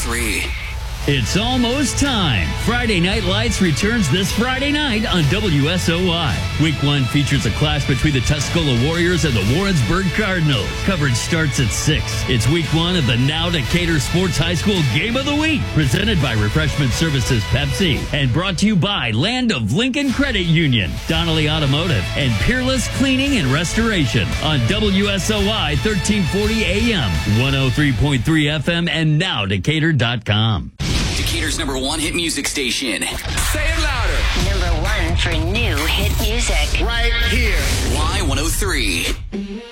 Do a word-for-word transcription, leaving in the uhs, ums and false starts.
three. It's almost time. Friday Night Lights returns this Friday night on W S O I. Week one features a clash between the Tuscola Warriors and the Warrensburg Cardinals. Coverage starts at six. It's week one of the Now Decatur Sports High School Game of the Week, presented by Refreshment Services Pepsi and brought to you by Land of Lincoln Credit Union, Donnelly Automotive, and Peerless Cleaning and Restoration on W S O I thirteen forty A M, one oh three point three F M, and now Decatur dot com. Decatur's number one hit music station. Say it louder. Number one for new hit music. Right here. Y one oh three.